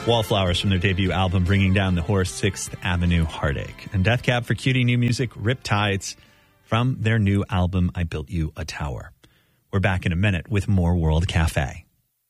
Wallflowers from their debut album, Bringing Down the Horse, 6th Avenue Heartache. And Death Cab for Cutie new music, Riptides, from their new album, I Built You a Tower. We're back in a minute with more World Cafe.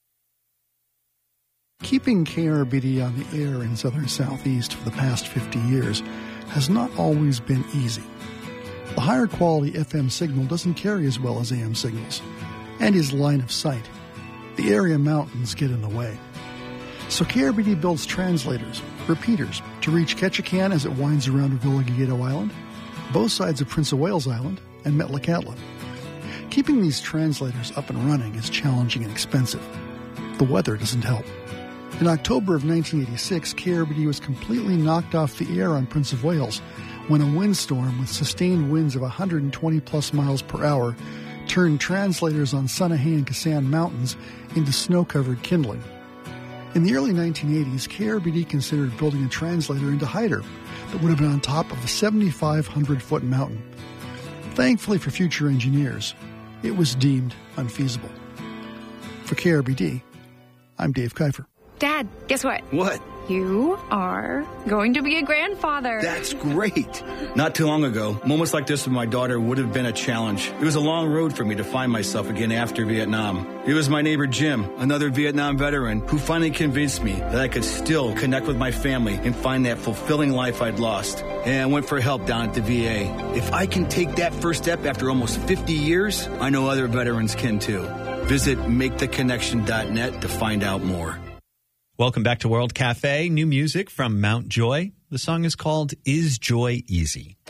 Keeping KRBD on the air in southern southeast for the past 50 years has not always been easy. The higher quality FM signal doesn't carry as well as AM signals, and is line of sight. The area mountains get in the way. So KRBD builds translators, repeaters, to reach Ketchikan as it winds around Villagigedo Island, both sides of Prince of Wales Island, and Metlakatla. Keeping these translators up and running is challenging and expensive. The weather doesn't help. In October of 1986, KRBD was completely knocked off the air on Prince of Wales when a windstorm with sustained winds of 120-plus miles per hour turned translators on Sanahay and Kasan Mountains into snow-covered kindling. In the early 1980s, KRBD considered building a translator into Hyder that would have been on top of the 7,500-foot mountain. Thankfully for future engineers, it was deemed unfeasible. For KRBD, I'm Dave Kiefer. Dad, guess what? What? You are going to be a grandfather. That's great. Not too long ago, moments like this with my daughter would have been a challenge. It was a long road for me to find myself again after Vietnam. It was my neighbor Jim, another Vietnam veteran, who finally convinced me that I could still connect with my family and find that fulfilling life I'd lost. And I went for help down at the VA. If I can take that first step after almost 50 years, I know other veterans can too. Visit maketheconnection.net to find out more. Welcome back to World Cafe. New music from Mount Joy. The song is called Is Joy Easy?